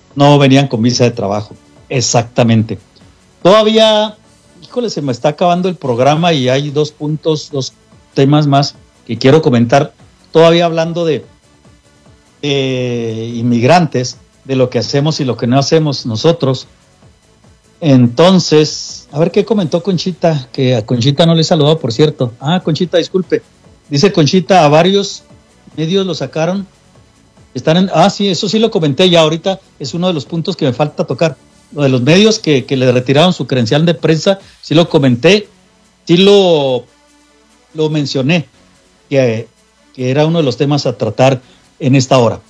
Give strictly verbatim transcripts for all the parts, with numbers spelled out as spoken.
no venían con visa de trabajo. Exactamente. Todavía, híjole, se me está acabando el programa y hay dos puntos, dos temas más que quiero comentar. Todavía hablando de eh, inmigrantes, de lo que hacemos y lo que no hacemos nosotros. Entonces, a ver qué comentó Conchita, que a Conchita no le he saludado, por cierto. Ah, Conchita, disculpe. Dice Conchita, a varios medios lo sacaron. Están en, ah, sí, eso sí lo comenté ya ahorita, es uno de los puntos que me falta tocar. Lo de los medios que, que le retiraron su credencial de prensa, sí lo comenté, sí lo, lo mencioné, que, que era uno de los temas a tratar en esta hora.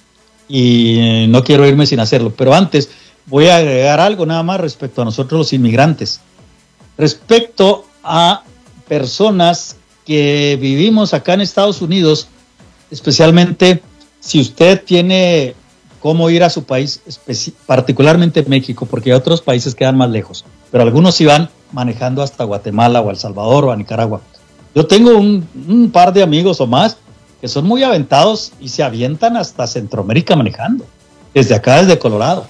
Y eh, no quiero irme sin hacerlo. Pero antes voy a agregar algo nada más respecto a nosotros los inmigrantes. Respecto a personas que vivimos acá en Estados Unidos, especialmente si usted tiene cómo ir a su país, particularmente México, porque hay otros países que quedan más lejos, pero algunos sí van manejando hasta Guatemala o El Salvador o a Nicaragua. Yo tengo un, un par de amigos o más que son muy aventados y se avientan hasta Centroamérica manejando, desde acá, desde Colorado.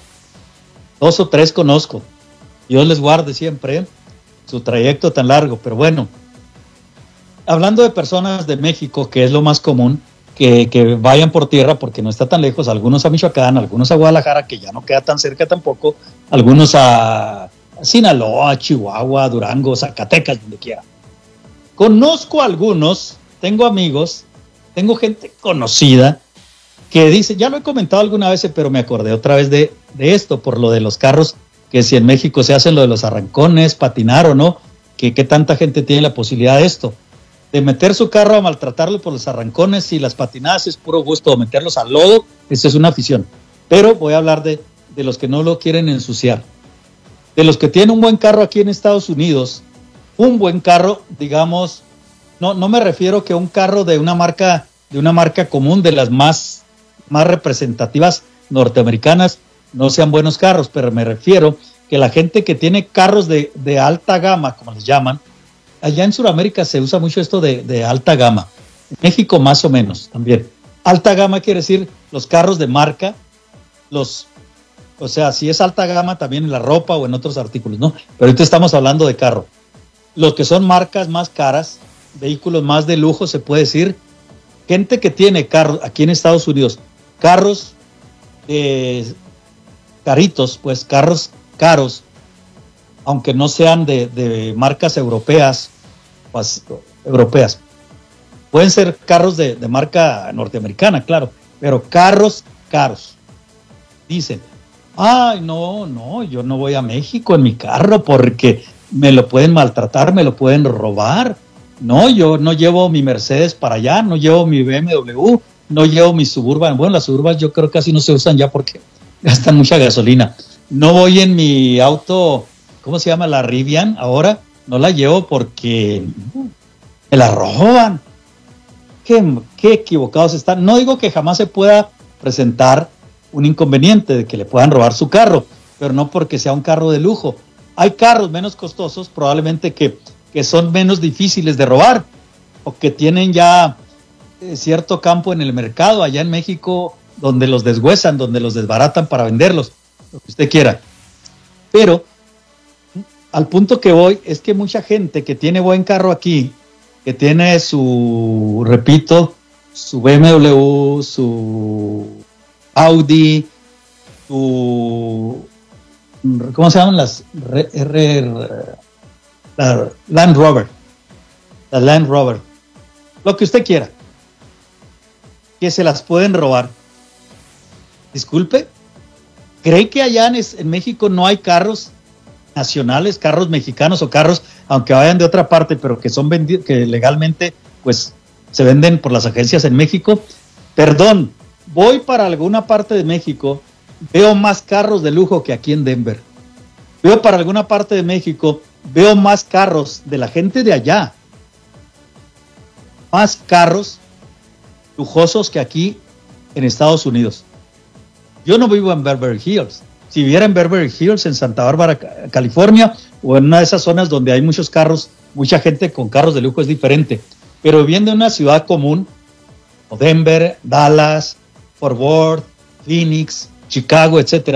Dos o tres conozco. Dios les guarde siempre su trayecto tan largo, pero bueno, hablando de personas de México, que es lo más común, que, que vayan por tierra porque no está tan lejos, algunos a Michoacán, algunos a Guadalajara, que ya no queda tan cerca tampoco, algunos a, a Sinaloa, Chihuahua, Durango, Zacatecas, donde quiera. Conozco a algunos, tengo amigos, tengo gente conocida que dice, ya lo he comentado alguna vez, pero me acordé otra vez de, de esto, por lo de los carros, que si en México se hacen lo de los arrancones, patinar o no, que, que tanta gente tiene la posibilidad de esto. De meter su carro a maltratarlo por los arrancones y las patinadas es puro gusto, meterlos al lodo, eso es una afición. Pero voy a hablar de, de los que no lo quieren ensuciar. De los que tienen un buen carro aquí en Estados Unidos, un buen carro, digamos, no, no me refiero que un carro de una marca, de una marca común, de las más, más representativas norteamericanas, no sean buenos carros, pero me refiero que la gente que tiene carros de, de alta gama, como les llaman, allá en Sudamérica se usa mucho esto de, de alta gama. En México más o menos también. Alta gama quiere decir los carros de marca, los, o sea, si es alta gama también en la ropa o en otros artículos, ¿no? Pero ahorita estamos hablando de carro. Los que son marcas más caras, vehículos más de lujo, se puede decir. Gente que tiene carros, aquí en Estados Unidos, carros eh, caritos, pues carros caros, aunque no sean de, de marcas europeas, pues, europeas. Pueden ser carros de, de marca norteamericana, claro, pero carros caros. Dicen, ay, no, no, yo no voy a México en mi carro porque me lo pueden maltratar, me lo pueden robar. No, yo no llevo mi Mercedes para allá, no llevo mi B M W, no llevo mi Suburban. Bueno, las Suburban yo creo que casi no se usan ya porque gastan mucha gasolina. No voy en mi auto, ¿cómo se llama? La Rivian, ahora no la llevo porque me la roban. Qué, qué equivocados están. No digo que jamás se pueda presentar un inconveniente de que le puedan robar su carro, pero no porque sea un carro de lujo. Hay carros menos costosos, probablemente que, que son menos difíciles de robar o que tienen ya eh, cierto campo en el mercado, allá en México, donde los deshuesan, donde los desbaratan para venderlos, lo que usted quiera. Pero al punto que voy es que mucha gente que tiene buen carro aquí, que tiene su, repito, su B M W, su Audi, su, ¿cómo se llaman las? R, R, la Land Rover, la Land Rover, lo que usted quiera, que se las pueden robar. Disculpe, ¿cree que allá en, en México no hay carros nacionales, carros mexicanos o carros, aunque vayan de otra parte, pero que son vendidos, que legalmente pues se venden por las agencias en México? Perdón, voy para alguna parte de México, veo más carros de lujo que aquí en Denver. Veo para alguna parte de México, veo más carros de la gente de allá. Más carros lujosos que aquí en Estados Unidos. Yo no vivo en Beverly Hills. Si viviera en Beverly Hills, en Santa Bárbara, California, o en una de esas zonas donde hay muchos carros, mucha gente con carros de lujo, es diferente. Pero viviendo en una ciudad común, como Denver, Dallas, Fort Worth, Phoenix, Chicago, etcétera,